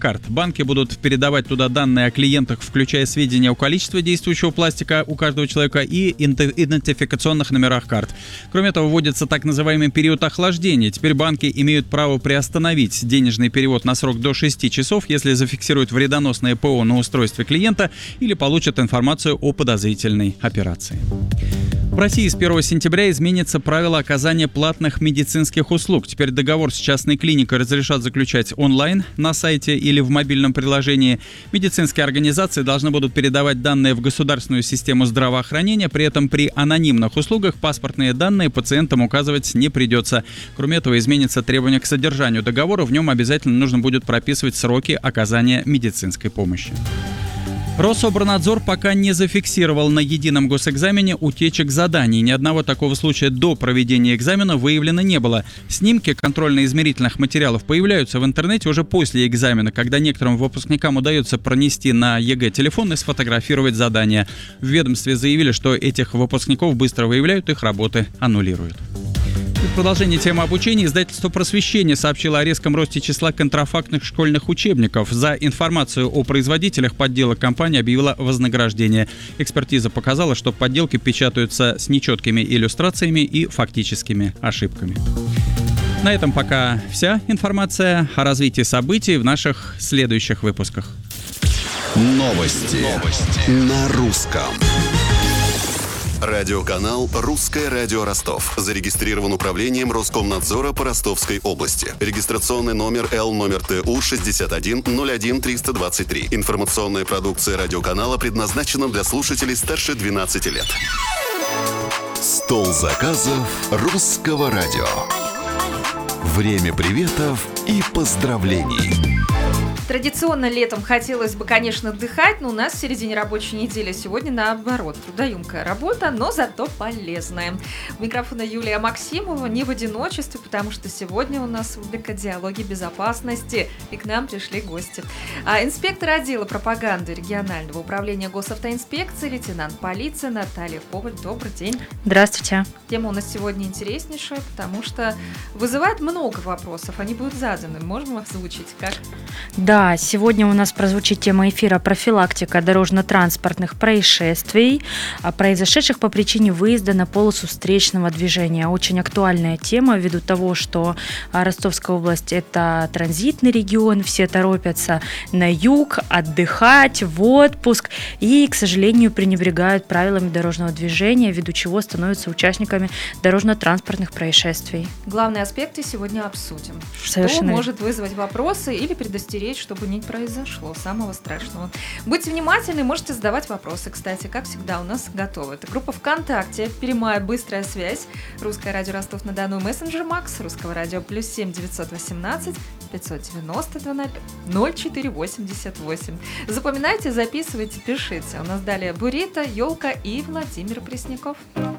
карт. Банки будут передавать туда данные о клиентах, включая сведения о количестве действующего пластика у каждого человека и идентификационных номерах карт. Кроме того, вводится так называемый период охлаждения. Теперь банки имеют право приостановить денежный перевод на срок до 6 часов, если зафиксируют вредоносное ПО на устройстве клиента или получат информацию о подозрительной операции. В России с 1 сентября изменится правило оказания платных медицинских услуг. Теперь договор с частной клиникой разрешат заключать онлайн на сайте или в мобильном приложении. Медицинские организации должны будут передавать данные в государственную систему здравоохранения. При этом при анонимных услугах паспортные данные пациентам указывать не придется. Кроме этого, изменится требование к содержанию договора. В нем обязательно нужно будет прописывать сроки оказания медицинской помощи. Рособорнадзор пока не зафиксировал на едином госэкзамене утечек заданий. Ни одного такого случая до проведения экзамена выявлено не было. Снимки контрольно-измерительных материалов появляются в интернете уже после экзамена, когда некоторым выпускникам удается пронести на ЕГЭ телефон и сфотографировать задания. В ведомстве заявили, что этих выпускников быстро выявляют, их работы аннулируют. В продолжении темы обучения издательство «Просвещение» сообщило о резком росте числа контрафактных школьных учебников. За информацию о производителях подделок компания объявила вознаграждение. Экспертиза показала, что подделки печатаются с нечеткими иллюстрациями и фактическими ошибками. На этом пока вся информация. О развитии событий в наших следующих выпусках. Новости. На русском. Радиоканал «Русское радио Ростов». Зарегистрирован управлением Роскомнадзора по Ростовской области. Регистрационный номер Л-ТУ 6101323. Информационная продукция радиоканала предназначена для слушателей старше 12 лет. Стол заказов «Русского радио». Время приветов и поздравлений. Традиционно летом хотелось бы, конечно, отдыхать, но у нас в середине рабочей недели. Сегодня, наоборот, трудоемкая работа, но зато полезная. У микрофона Юлия Максимова, не в одиночестве, потому что сегодня у нас рубрика «Диалоги безопасности», и к нам пришли гости. Инспектор отдела пропаганды регионального управления госавтоинспекции, лейтенант полиции Наталья Коваль. Добрый день. Здравствуйте. Тема у нас сегодня интереснейшая, потому что вызывает много вопросов, они будут заданы. Можем их озвучить? Как? Да, сегодня у нас прозвучит тема эфира «Профилактика дорожно-транспортных происшествий, произошедших по причине выезда на полосу встречного движения». Очень актуальная тема ввиду того, что Ростовская область – это транзитный регион, все торопятся на юг, отдыхать, в отпуск и, к сожалению, пренебрегают правилами дорожного движения, ввиду чего становятся участниками дорожно-транспортных происшествий. Главные аспекты сегодня обсудим. Совершенно. Что может вызвать вопросы или предостеречь, чтобы не произошло самого страшного. Будьте внимательны, можете задавать вопросы. Кстати, как всегда, у нас готовы. Это группа ВКонтакте, прямая быстрая связь, Русское радио Ростов-на-Дону, мессенджер Макс, Русского радио +7 918 590 0488. Запоминайте, записывайте, пишите. У нас далее Бурита, Ёлка и Владимир Пресняков.